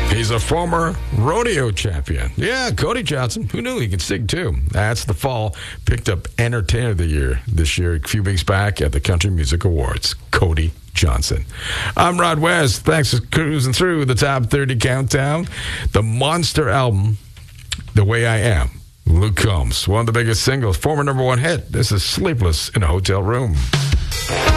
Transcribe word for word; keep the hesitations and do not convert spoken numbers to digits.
He's a former rodeo champion. Yeah, Cody Johnson. Who knew he could sing, too? That's the Fall. Picked up Entertainer of the Year this year, a few weeks back at the Country Music Awards. Cody Johnson. I'm Rod West. Thanks for cruising through the Top thirty Countdown. The monster album, The Way I Am, Luke Combs. One of the biggest singles, former number one hit. This is Sleepless in a Hotel Room.